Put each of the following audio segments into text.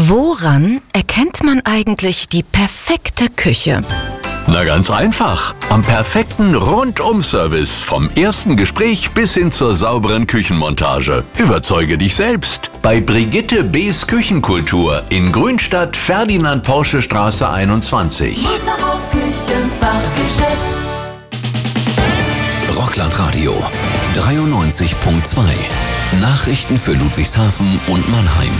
Woran erkennt man eigentlich die perfekte Küche? Na ganz einfach. Am perfekten Rundum-Service. Vom ersten Gespräch bis hin zur sauberen Küchenmontage. Überzeuge dich selbst. Bei Brigitte B.'s Küchenkultur in Grünstadt, Ferdinand-Porsche-Straße 21. Musterhaus Küchenfachgeschäft. Rockland Radio 93.2. Nachrichten für Ludwigshafen und Mannheim.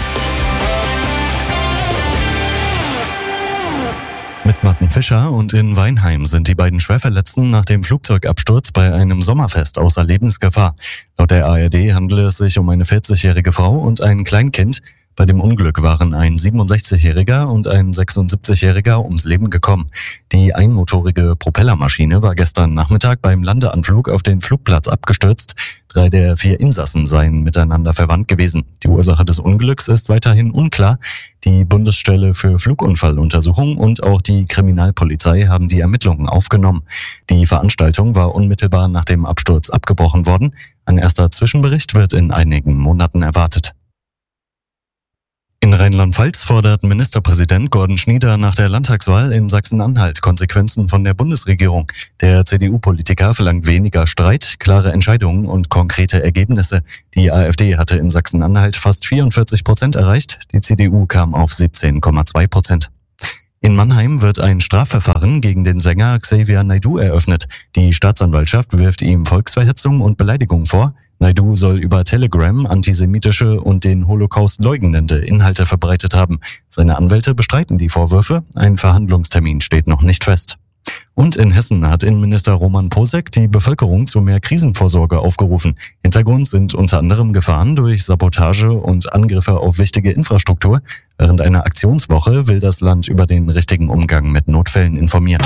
Mit Martin Fischer und in Weinheim sind die beiden Schwerverletzten nach dem Flugzeugabsturz bei einem Sommerfest außer Lebensgefahr. Laut der ARD handelt es sich um eine 40-jährige Frau und ein Kleinkind. Bei dem Unglück waren ein 67-Jähriger und ein 76-Jähriger ums Leben gekommen. Die einmotorige Propellermaschine war gestern Nachmittag beim Landeanflug auf den Flugplatz abgestürzt. 3 der 4 Insassen seien miteinander verwandt gewesen. Die Ursache des Unglücks ist weiterhin unklar. Die Bundesstelle für Flugunfalluntersuchung und auch die Kriminalpolizei haben die Ermittlungen aufgenommen. Die Veranstaltung war unmittelbar nach dem Absturz abgebrochen worden. Ein erster Zwischenbericht wird in einigen Monaten erwartet. In Rheinland-Pfalz fordert Ministerpräsident Gordon Schnieder nach der Landtagswahl in Sachsen-Anhalt Konsequenzen von der Bundesregierung. Der CDU-Politiker verlangt weniger Streit, klare Entscheidungen und konkrete Ergebnisse. Die AfD hatte in Sachsen-Anhalt fast 44% erreicht, die CDU kam auf 17,2%. In Mannheim wird ein Strafverfahren gegen den Sänger Xavier Naidoo eröffnet. Die Staatsanwaltschaft wirft ihm Volksverhetzung und Beleidigung vor. Naidoo soll über Telegram antisemitische und den Holocaust leugnende Inhalte verbreitet haben. Seine Anwälte bestreiten die Vorwürfe. Ein Verhandlungstermin steht noch nicht fest. Und in Hessen hat Innenminister Roman Posek die Bevölkerung zu mehr Krisenvorsorge aufgerufen. Hintergrund sind unter anderem Gefahren durch Sabotage und Angriffe auf wichtige Infrastruktur. Während einer Aktionswoche will das Land über den richtigen Umgang mit Notfällen informieren.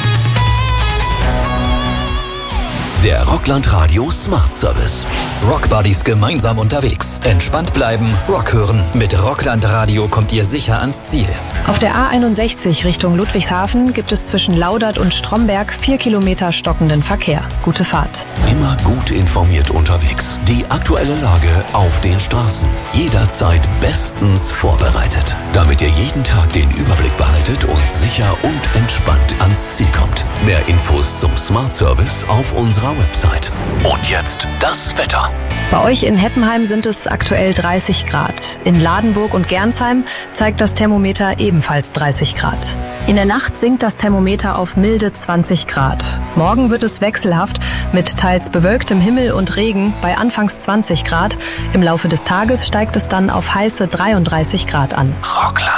Der Rockland Radio Smart Service. Rockbuddies gemeinsam unterwegs. Entspannt bleiben, Rock hören. Mit Rockland Radio kommt ihr sicher ans Ziel. Auf der A61 Richtung Ludwigshafen gibt es zwischen Laudert und Stromberg 4 Kilometer stockenden Verkehr. Gute Fahrt. Immer gut informiert unterwegs. Die aktuelle Lage auf den Straßen. Jederzeit bestens vorbereitet. Damit ihr jeden Tag den Überblick behaltet und sicher und entspannt ans Ziel kommt. Mehr Infos zum Smart Service auf unserer Website. Und jetzt das Wetter. Bei euch in Heppenheim sind es aktuell 30 Grad. In Ladenburg und Gernsheim zeigt das Thermometer ebenfalls 30 Grad. In der Nacht sinkt das Thermometer auf milde 20 Grad. Morgen wird es wechselhaft mit teils bewölktem Himmel und Regen bei anfangs 20 Grad. Im Laufe des Tages steigt es dann auf heiße 33 Grad an. Rockland.